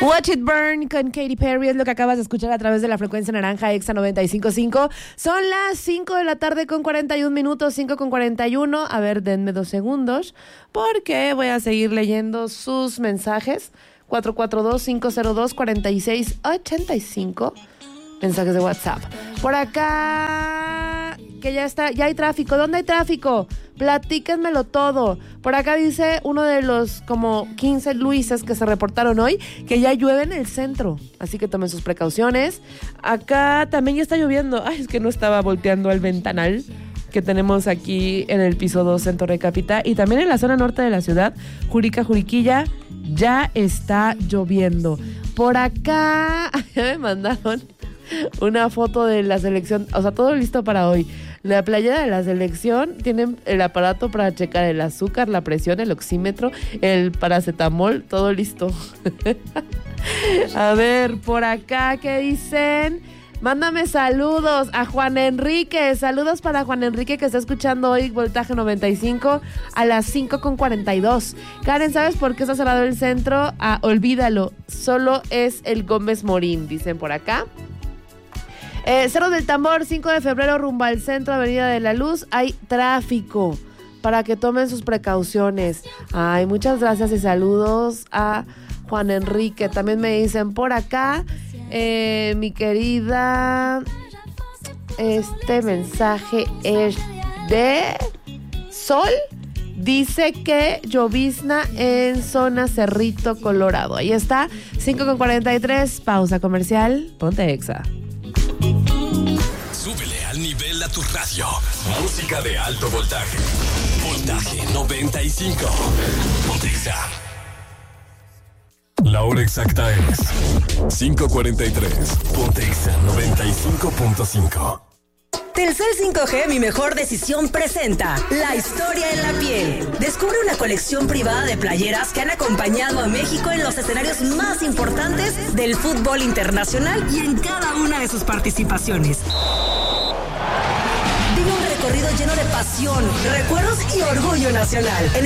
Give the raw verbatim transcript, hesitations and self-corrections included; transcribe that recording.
Watch It Burn con Katy Perry es lo que acabas de escuchar a través de la frecuencia naranja Exa noventa y cinco punto cinco. Son las cinco de la tarde con cuarenta y un minutos, cinco con cuarenta y uno. A ver, denme dos segundos porque voy a seguir leyendo sus mensajes. cuatro cuatro dos, cinco cero dos, cuatro seis ocho cinco. Mensajes de WhatsApp. Por acá, que ya está, ya hay tráfico. ¿Dónde hay tráfico? Platíquenmelo todo. Por acá dice uno de los como quince Luises que se reportaron hoy que ya llueve en el centro. Así que tomen sus precauciones. Acá también ya está lloviendo. Ay, es que no estaba volteando al ventanal que tenemos aquí en el piso dos en Torre Capita. Y también en la zona norte de la ciudad, Jurica, Juriquilla, ya está lloviendo. Por acá, ya me mandaron una foto de la selección, o sea, todo listo para hoy. La playera de la selección tienen el aparato para checar el azúcar, la presión, el oxímetro, el paracetamol, todo listo. A ver, por acá, ¿qué dicen? Mándame saludos a Juan Enrique. Saludos para Juan Enrique que está escuchando hoy Voltaje noventa y cinco a las cinco con cuarenta y dos. Karen, ¿sabes por qué está cerrado el centro? Ah, olvídalo, solo es el Gómez Morín, dicen por acá. Eh, Cerro del Tambor, cinco de febrero, rumbo al centro, Avenida de la Luz, hay tráfico para que tomen sus precauciones. Ay, muchas gracias y saludos a Juan Enrique. También me dicen por acá, eh, mi querida, este mensaje es de Sol. Dice que llovizna en zona Cerrito, Colorado. Ahí está, cinco con cuarenta y tres, pausa comercial, ponte Exa. Súbele al nivel a tu radio. Música de alto voltaje. Voltaje noventa y cinco. Ponte Exa. La hora exacta es cinco cuarenta y tres. Ponte Exa noventa y cinco punto cinco. Telcel cinco G, mi mejor decisión, presenta La historia en la piel. Descubre una colección privada de playeras que han acompañado a México en los escenarios más importantes del fútbol internacional y en cada una de sus participaciones. Vive un recorrido lleno de pasión, recuerdos y orgullo nacional. En